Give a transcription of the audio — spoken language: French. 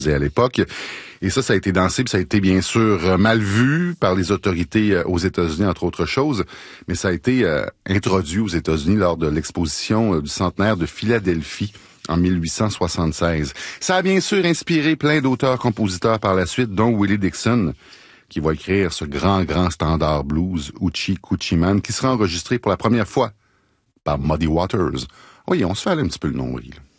à l'époque. Et ça a été dansé, puis ça a été bien sûr mal vu par les autorités aux États-Unis, entre autres choses, mais ça a été introduit aux États-Unis lors de l'exposition du centenaire de Philadelphie en 1876. Ça a bien sûr inspiré plein d'auteurs-compositeurs par la suite, dont Willie Dixon, qui va écrire ce grand standard blues, Hoochie Coochie Man, qui sera enregistré pour la première fois par Muddy Waters. Oui, on se fait aller un petit peu le nombril.